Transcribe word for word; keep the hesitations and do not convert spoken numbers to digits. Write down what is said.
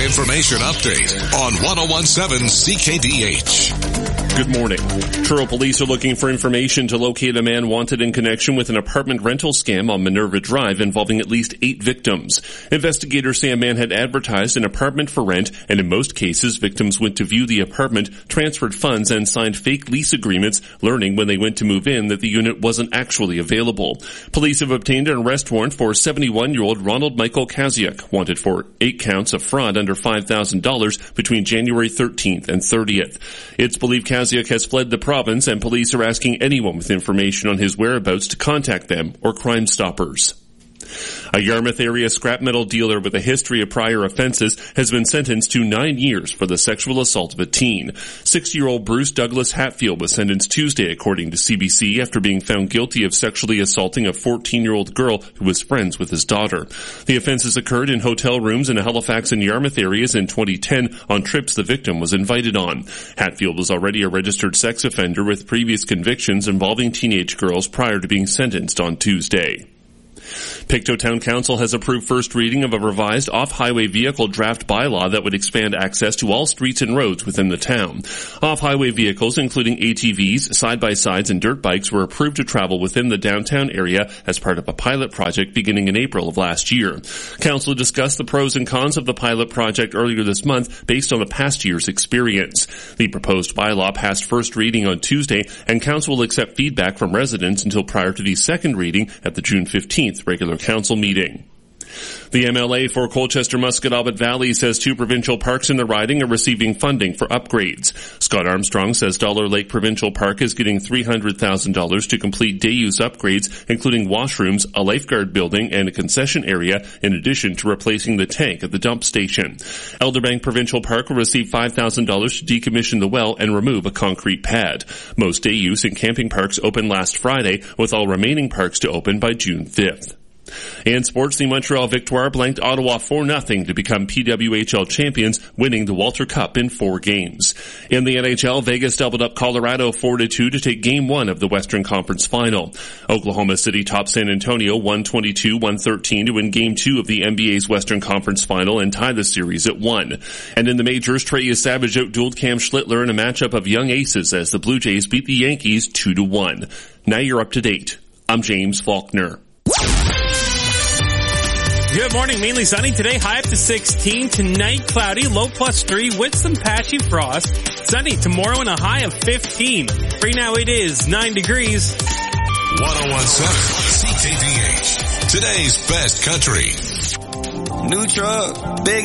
information update on ten seventeen C K D H. Good morning. Truro police are looking for information to locate a man wanted in connection with an apartment rental scam on Minerva Drive involving at least eight victims. Investigators say a man had advertised an apartment for rent, and in most cases, victims went to view the apartment, transferred funds, and signed fake lease agreements, learning when they went to move in that the unit wasn't actually available. Police have obtained an arrest warrant for seventy-one-year-old Ronald Michael Kaziak, wanted for eight counts of fraud under five thousand dollars between January thirteenth and thirtieth. It's believed Kaziak has fled the province, and police are asking anyone with information on his whereabouts to contact them or Crime Stoppers. A Yarmouth area scrap metal dealer with a history of prior offenses has been sentenced to nine years for the sexual assault of a teen. Six-year-old Bruce Douglas Hatfield was sentenced Tuesday, according to C B C, after being found guilty of sexually assaulting a fourteen-year-old girl who was friends with his daughter. The offenses occurred in hotel rooms in Halifax and Yarmouth areas in twenty ten on trips the victim was invited on. Hatfield was already a registered sex offender with previous convictions involving teenage girls prior to being sentenced on Tuesday. Pictou Town Council has approved first reading of a revised off-highway vehicle draft bylaw that would expand access to all streets and roads within the town. Off-highway vehicles, including A T Vs, side-by-sides, and dirt bikes, were approved to travel within the downtown area as part of a pilot project beginning in April of last year. Council discussed the pros and cons of the pilot project earlier this month based on the past year's experience. The proposed bylaw passed first reading on Tuesday, and Council will accept feedback from residents until prior to the second reading at the June fifteenth regular council meeting. The M L A for Colchester-Musquodoboit Valley says two provincial parks in the riding are receiving funding for upgrades. Scott Armstrong says Dollar Lake Provincial Park is getting three hundred thousand dollars to complete day-use upgrades, including washrooms, a lifeguard building, and a concession area, in addition to replacing the tank at the dump station. Elderbank Provincial Park will receive five thousand dollars to decommission the well and remove a concrete pad. Most day-use and camping parks opened last Friday, with all remaining parks to open by June fifth. In sports, the Montreal Victoire blanked Ottawa four nothing to become P W H L champions, winning the Walter Cup in four games. In the N H L, Vegas doubled up Colorado four to two to take game one of the Western Conference Final. Oklahoma City topped San Antonio one twenty-two one thirteen to win game two of the N B A's Western Conference Final and tie the series at one. And in the majors, Trey Savage outdueled Cam Schlittler in a matchup of young aces as the Blue Jays beat the Yankees two to one. Now you're up to date. I'm James Faulkner. Good morning. Mainly sunny today. High up to sixteen. Tonight, cloudy. Low plus three with some patchy frost. Sunny tomorrow and a high of fifteen. Right now it is nine degrees. ten seventeen C K D H. Today's best country. New truck. Big